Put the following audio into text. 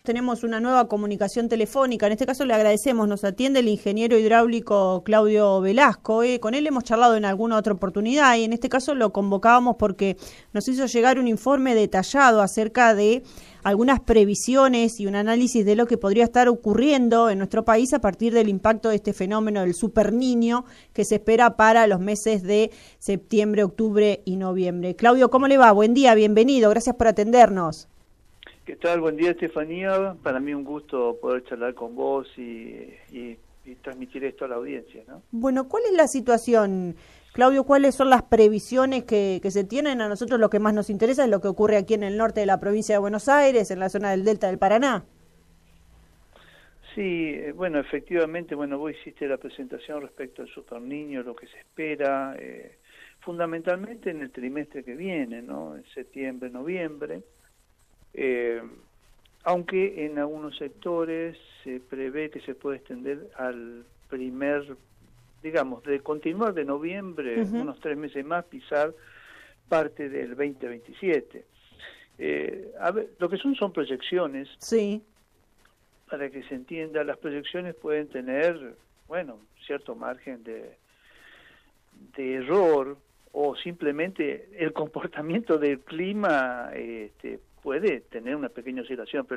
Tenemos una nueva comunicación telefónica, en este caso le agradecemos, nos atiende el ingeniero hidráulico Claudio Velasco, con él hemos charlado en alguna otra oportunidad y en este caso lo convocábamos porque nos hizo llegar un informe detallado acerca de algunas previsiones y un análisis de lo que podría estar ocurriendo en nuestro país a partir del impacto de este fenómeno del Super Niño que se espera para los meses de septiembre, octubre y noviembre. Claudio, ¿cómo le va? Buen día, bienvenido, gracias por atendernos. ¿Qué tal? Buen día, Estefanía. Para mí un gusto poder charlar con vos y transmitir esto a la audiencia, ¿no? Bueno, ¿cuál es la situación, Claudio? ¿Cuáles son las previsiones que se tienen? A nosotros lo que más nos interesa es lo que ocurre aquí en el norte de la provincia de Buenos Aires, en la zona del Delta del Paraná. Sí, bueno, efectivamente, vos hiciste la presentación respecto al Super Niño, lo que se espera, fundamentalmente en el trimestre que viene, ¿no? En septiembre, noviembre. Aunque en algunos sectores se prevé que se puede extender al de continuar de noviembre, unos 3 meses más, pisar parte del 2027. A ver, lo que son proyecciones. Sí. Para que se entienda, las proyecciones pueden tener, cierto margen de error, o simplemente el comportamiento del clima puede tener una pequeña oscilación, pero